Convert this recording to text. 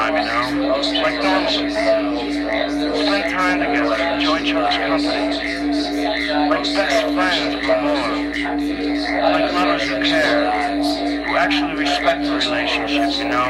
time, you know? Like normal people. Spend time together, enjoy each other's company. Like best friends, but more. Like lovers who care, who actually respect the relationship, you know?